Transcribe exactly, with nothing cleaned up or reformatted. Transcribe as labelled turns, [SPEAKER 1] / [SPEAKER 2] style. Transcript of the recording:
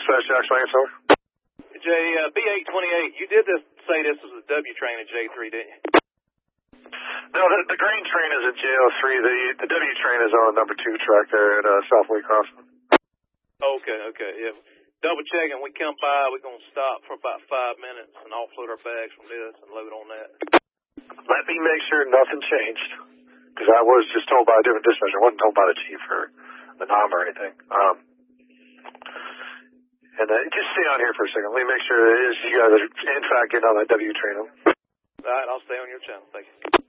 [SPEAKER 1] Dispatch, Jackson Langsdorff.
[SPEAKER 2] Jay, uh, B eight twenty-eight, you did this, say this was a W train at J three, didn't you?
[SPEAKER 1] No, the, the green train is at J O three. The the W train is on the number two track there at uh, Southway Crossing.
[SPEAKER 2] Okay, okay, yeah. Double checking. We come by, we're going to stop for about five minutes and offload our bags from this and load on that.
[SPEAKER 1] Let me make sure nothing changed, because I was just told by a different dispatcher. I wasn't told by the chief or the N O M or anything. Um, and uh, just stay on here for a second. Let me make sure that it is you guys are in fact getting on that W train.
[SPEAKER 2] All right, I'll stay on your channel. Thank you.